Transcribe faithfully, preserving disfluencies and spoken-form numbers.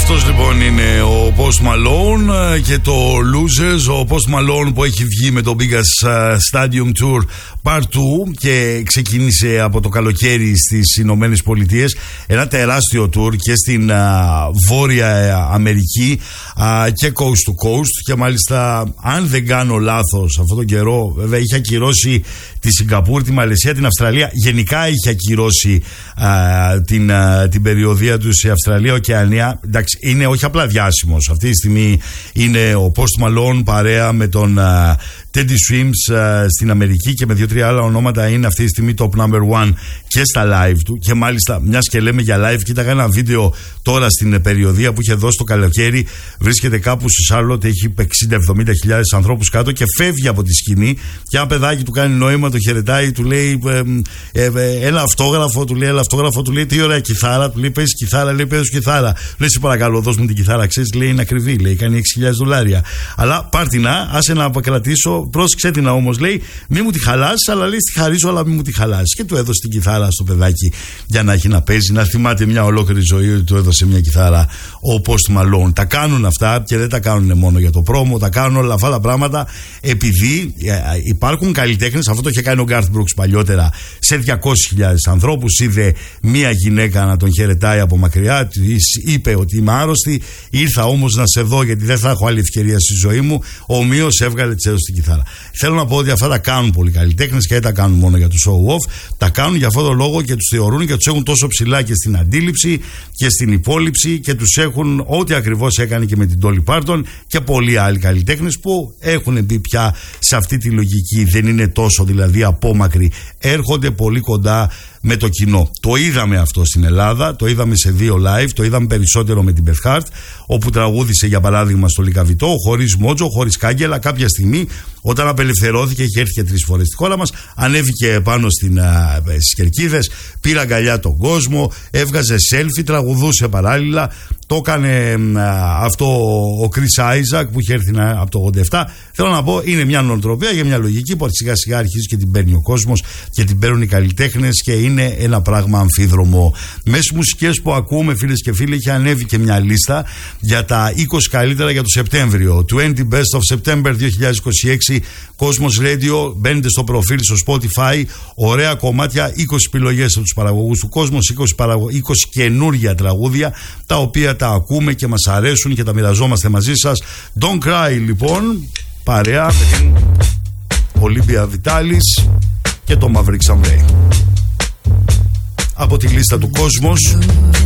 Αυτός λοιπόν είναι ο Post Malone και το Losers. Ο Post Malone που έχει βγει με το Biggest Stadium Tour Part δύο και ξεκίνησε από το καλοκαίρι στις Ηνωμένες Πολιτείες. Ένα τεράστιο tour και στην α, Βόρεια Αμερική α, και coast to coast. Και μάλιστα, αν δεν κάνω λάθος, αυτόν τον καιρό βέβαια είχε ακυρώσει τη Σιγκαπούρη, τη Μαλαισία, την Αυστραλία. Γενικά είχε ακυρώσει α, την, α, την περιοδία του σε Αυστραλία, Οκεανία. Εντάξει, είναι όχι απλά διάσημος. Αυτή τη στιγμή είναι ο Post Malone παρέα με τον uh, Teddy Swims uh, στην Αμερική και με δύο-τρία άλλα ονόματα είναι αυτή τη στιγμή top number one και στα live του. Και μάλιστα, μιας και λέμε για live, κοίταγα ένα βίντεο τώρα στην περιοδία που είχε δώσει το καλοκαίρι. Βρίσκεται κάπου στη Σάρλοτ, έχει εξήντα με εβδομήντα χιλιάδες ανθρώπους κάτω και φεύγει από τη σκηνή. Και ένα παιδάκι του κάνει νόημα, το χαιρετάει, του λέει ε, ε, ε, ένα αυτόγραφο, του λέει ένα αυτόγραφο, του λέει τι ωραία κιθάρα, του λέει παίζει κιθάρα, λέει παίζει κιθάρα. Λέει σε παρακαλώ, δώσ' μου την κιθάρα, ξέρεις, λέει είναι ακριβή, λέει κάνει έξι χιλιάδες δολάρια. Αλλά πάρτινα, άσε να κρατήσω, πρόσεξε την όμως, λέει μη μου τη χαλάσεις, αλλά λέει τη χαρίζω, αλλά μη μου τη χαλάσεις. Και του έδωσε την κιθάρα στο παιδάκι για να έχει να παίζει, να θυμάται μια ολόκληρη ζωή ότι του έδωσε μια κιθάρα ο Post Malone. Τα κάνουν αυτά και δεν τα κάνουν μόνο για το πρόμο, τα κάνουν όλα αυτά τα πράγματα επειδή υπάρχουν καλλιτέχνες. Αυτό το είχε κάνει ο Garth Brooks παλιότερα σε διακόσιες χιλιάδες ανθρώπους. Είδε μια γυναίκα να τον χαιρετάει από μακριά, της είπε ότι είμαι άρρωστη, ήρθα όμως να σε δω γιατί δεν θα έχω άλλη ευκαιρία στη ζωή μου. Ομοίως έβγαλε, της έδωσε την κιθάρα. Θέλω να πω ότι αυτά τα κάνουν πολλοί καλλιτέχνες και δεν τα κάνουν μόνο για το show off. Τα κάνουν για αυτόν τον λόγο και τους θεωρούν και τους έχουν τόσο ψηλά και στην αντίληψη και στην υπόλοιψη και τους έχουν ό,τι ακριβώς έκανε και με την Dolly Parton και πολλοί άλλοι καλλιτέχνες που έχουν μπει πια σε αυτή τη λογική. Δεν είναι τόσο δηλαδή απόμακροι. Έρχονται πολύ κοντά με το κοινό. Το είδαμε αυτό στην Ελλάδα, το είδαμε σε δύο live, το είδαμε περισσότερο με την Beth Hart, όπου τραγούδισε για παράδειγμα στο Λυκαβητό, χωρίς Μότζο, χωρίς Κάγκελα. Κάποια στιγμή, όταν απελευθερώθηκε, είχε έρθει και τρεις φορές στη χώρα μας, ανέβηκε πάνω στην, α, στις κερκίδες, πήρε αγκαλιά τον κόσμο, έβγαζε selfie, τραγουδούσε παράλληλα. Το έκανε α, αυτό ο Chris Isaac που είχε έρθει α, από το ογδόντα επτά. Θέλω να πω, είναι μια νοοτροπία για μια λογική που σιγά σιγά αρχίζει και την παίρνει ο κόσμος και την παίρνουν οι καλλιτέχνες και είναι ένα πράγμα αμφίδρομο. Μέσα στις μουσικές που ακούμε, φίλες και φίλοι, έχει ανέβει και μια λίστα για τα είκοσι καλύτερα για το Σεπτέμβριο. είκοσι Best of September δύο χιλιάδες είκοσι έξι, Cosmos Radio. Μπαίνετε στο προφίλ στο Spotify. Ωραία κομμάτια, είκοσι επιλογές από τους παραγωγούς του Cosmos, είκοσι, παραγω... είκοσι καινούργια τραγούδια τα οποία τα ακούμε και μας αρέσουν και τα μοιραζόμαστε μαζί σας. Don't Cry λοιπόν, παρέα με την Ολύμπια Βιτάλης και το Maverick Someday. Από τη λίστα του Cosmos